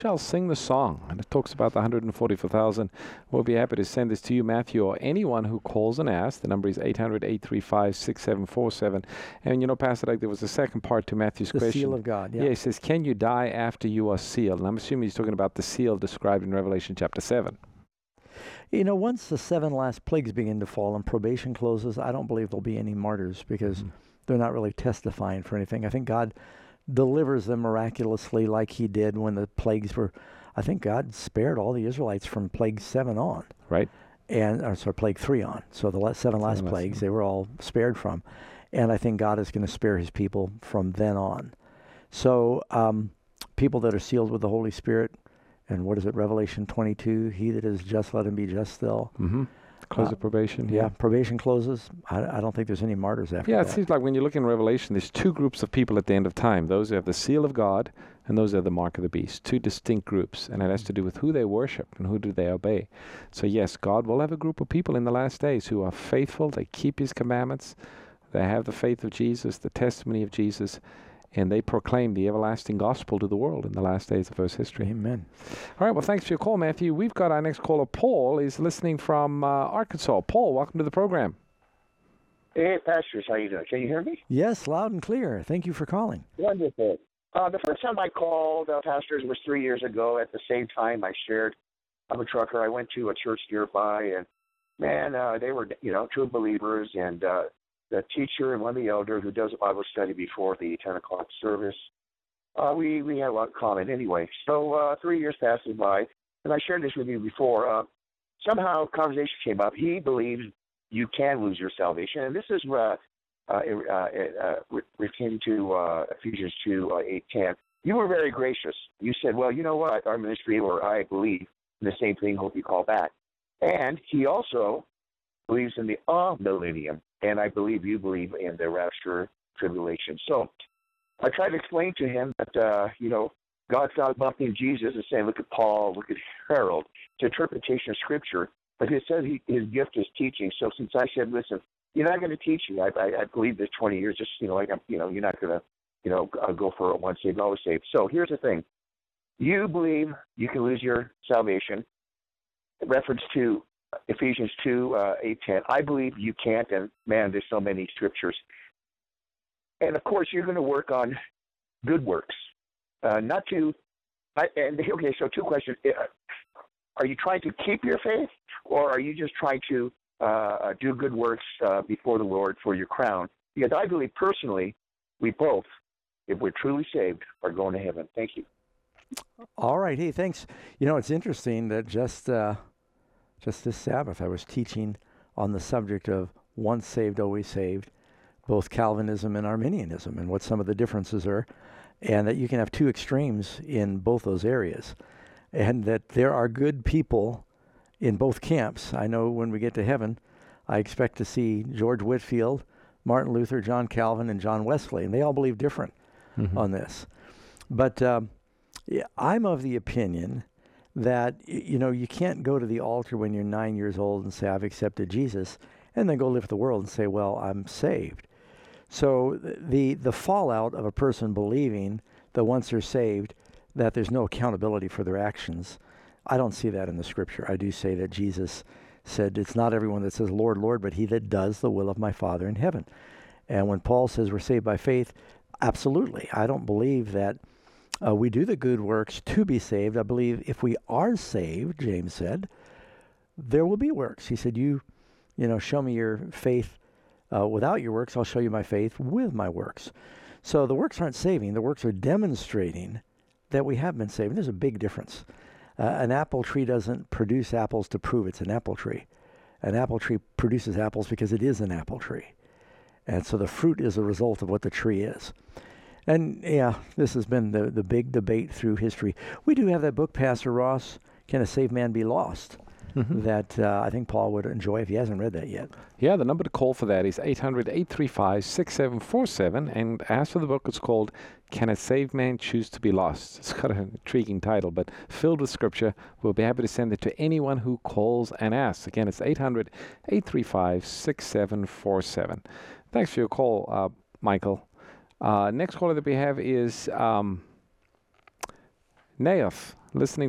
shall sing the song. And it talks about the 144,000. We'll be happy to send this to you, Matthew, or anyone who calls and asks. The number is 800-835-6747. And, Pastor Doug, there was a second part to Matthew's question. The seal of God, yeah. Yeah, he says, can you die after you are sealed? And I'm assuming he's talking about the seal described in Revelation chapter 7. Once the 7 last plagues begin to fall and probation closes, I don't believe there'll be any martyrs because they're not really testifying for anything. I think God delivers them miraculously like he did when the plagues were. I think God spared all the Israelites from plague 7 on. Right. Plague 3 on. So the 7 last plagues, they were all spared from. And I think God is going to spare his people from then on. So people that are sealed with the Holy Spirit, and what is it, Revelation 22, he that is just, let him be just still. Mm-hmm. Close of probation. Yeah, probation closes. I don't think there's any martyrs after that. Yeah, it seems like when you look in Revelation, there's 2 groups of people at the end of time. Those who have the seal of God, and those who have the mark of the beast. 2 distinct groups, and it has to do with who they worship and who do they obey. So yes, God will have a group of people in the last days who are faithful, they keep his commandments, they have the faith of Jesus, the testimony of Jesus, and they proclaim the everlasting gospel to the world in the last days of Earth's history. Amen. All right, well, thanks for your call, Matthew. We've got our next caller, Paul, is listening from Arkansas. Paul, welcome to the program. Hey, pastors, how you doing? Can you hear me? Yes, loud and clear. Thank you for calling. Wonderful. The first time I called pastors was 3 years ago. At the same time, I'm a trucker. I went to a church nearby, and man, they were, true believers, and the teacher and one of the elders who does a Bible study before the 10 o'clock service. We had a lot in common anyway. So 3 years passes by, and I shared this with you before. Somehow conversation came up. He believes you can lose your salvation, and this is referring to Ephesians 2:8-10. You were very gracious. You said, well, you know what, our ministry, or I believe in the same thing, hope you call back. And he also believes in the millennium, and I believe you believe in the rapture tribulation. So I tried to explain to him that, God's not bumping Jesus and saying, look at Paul, look at Harold. It's interpretation of Scripture. But he says his gift is teaching. So since I said, listen, you're not going to teach me. I believe this 20 years, just, you're not going to, go for a once saved, always saved. So here's the thing. You believe you can lose your salvation. Reference to Ephesians 2:8-10. I believe you can't, and man, there's so many scriptures. And of course, you're going to work on good works. So 2 questions. Are you trying to keep your faith, or are you just trying to do good works before the Lord for your crown? Because I believe personally, we both, if we're truly saved, are going to heaven. Thank you. All right. Hey, thanks. It's interesting that just this Sabbath I was teaching on the subject of once saved, always saved, both Calvinism and Arminianism, and what some of the differences are, and that you can have 2 extremes in both those areas, and that there are good people in both camps. I know when we get to heaven, I expect to see George Whitefield, Martin Luther, John Calvin, and John Wesley, and they all believe different on this. But I'm of the opinion that, you can't go to the altar when you're 9 years old and say, I've accepted Jesus, and then go live the world and say, well, I'm saved. So the fallout of a person believing that once they're saved, that there's no accountability for their actions, I don't see that in the Scripture. I do say that Jesus said, it's not everyone that says, Lord, Lord, but he that does the will of my Father in heaven. And when Paul says we're saved by faith, absolutely. I don't believe that we do the good works to be saved. I believe if we are saved, James said, there will be works. He said, show me your faith without your works. I'll show you my faith with my works. So the works aren't saving. The works are demonstrating that we have been saved. There's a big difference. An apple tree doesn't produce apples to prove it's an apple tree. An apple tree produces apples because it is an apple tree. And so the fruit is a result of what the tree is. And this has been the big debate through history. We do have that book, Pastor Ross, Can a Saved Man Be Lost? That I think Paul would enjoy if he hasn't read that yet. Yeah, the number to call for that is 800-835-6747, and as for the book, it's called Can a Saved Man Choose to Be Lost? It's got an intriguing title, but filled with Scripture. We'll be happy to send it to anyone who calls and asks. Again, it's 800-835-6747. Thanks for your call, Michael. Next caller that we have is Naoth. listening